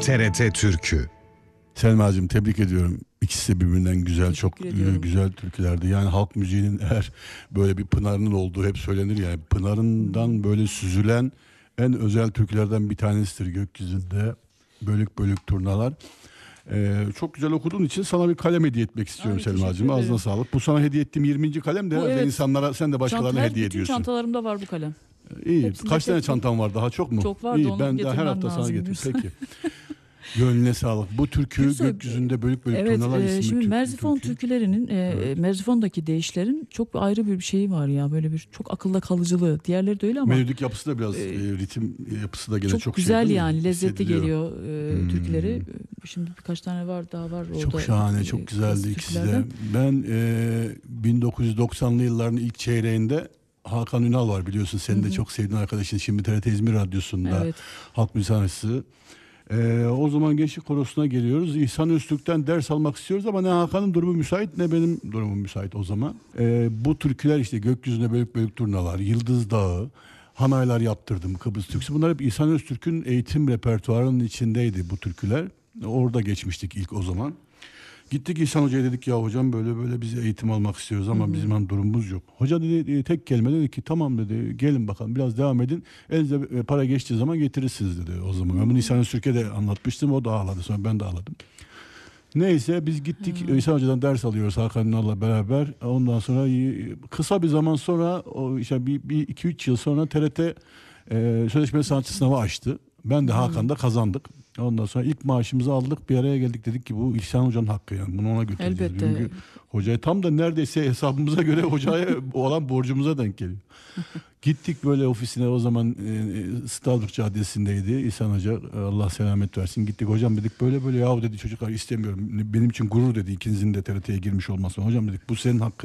TRT Türkü. Selma'cığım tebrik ediyorum. İkisi de birbirinden güzel, çok güzel türkülerdi. Yani halk müziğinin eğer böyle bir pınarının olduğu hep söylenir yani. Pınarından böyle süzülen en özel türkülerden bir tanesidir gökyüzünde. Bölük bölük turnalar. Çok güzel okuduğun için sana bir kalem hediye etmek istiyorum Selma'cığım. Ağzına sağlık. Bu sana hediye ettiğim 20. kalem de herhalde insanlara, sen de başkalarına hediye ediyorsun. Bütün çantalarımda var bu kalem. İyi. Kaç tane çantan var daha, çok mu? Çok vardı, İyi, onu ben de her hafta sana getir. Peki. Gönlüne sağlık. Bu türkü gökyüzünde bölük bölük turnalar isimli şimdi türkü. Merzifon türkülerinin Merzifondaki deyişlerin çok ayrı bir şeyi var ya, böyle bir çok akılda kalıcılığı. Diğerleri de öyle ama melodik yapısı da biraz ritim yapısı da gene çok güzel şey, yani lezzetli geliyor türküleri. Şimdi birkaç tane daha var orada. Çok şahane, çok güzeldi ikisi de. Ben 1990'lı yılların ilk çeyreğinde Hakan Ünal var, biliyorsun. Senin de çok sevdiğin arkadaşın. Şimdi TRT İzmir Radyosu'nda halk müziği sanatçısı. O zaman Gençlik Korosu'na geliyoruz. İhsan Öztürk'ten ders almak istiyoruz ama ne Hakan'ın durumu müsait ne benim durumum müsait o zaman. Bu türküler işte gökyüzünde bölük bölük turnalar, Yıldız Dağı, Hanaylar Yaptırdım, Kıbrıs Türküsü. Bunlar hep İhsan Öztürk'ün eğitim repertuarının içindeydi bu türküler. Orada geçmiştik ilk o zaman. Gittik İhsan Hoca'ya, dedik ya hocam böyle böyle biz eğitim almak istiyoruz ama bizim hani durumumuz yok. Hoca dedi tek kelime dedi ki tamam dedi, gelin bakalım biraz devam edin. Elinize para geçtiği zaman getirirsiniz dedi o zaman. Ben bunu İhsan Öztürk'e de anlatmıştım, o da ağladı, sonra ben de ağladım. Neyse biz gittik İhsan Hoca'dan ders alıyoruz Hakan Ünal'la beraber. Ondan sonra kısa bir zaman sonra işte bir 2-3 yıl sonra TRT sözleşmeli sanatçı sınavı açtı. Ben de Hakan'da kazandık. Ondan sonra ilk maaşımızı aldık, bir araya geldik, dedik ki bu İhsan Hoca'nın hakkı, yani bunu ona götüreceğiz. Elbette. Çünkü hocaya tam da neredeyse hesabımıza göre hocaya olan borcumuza denk geliyor. Gittik böyle ofisine, o zaman Stadburg Caddesi'ndeydi İhsan Hoca, Allah selamet versin. Gittik, hocam dedik böyle böyle, yahu dedi çocuklar istemiyorum, benim için gurur dedi ikinizin de TRT'ye girmiş olması. Hocam dedik bu senin hakkın.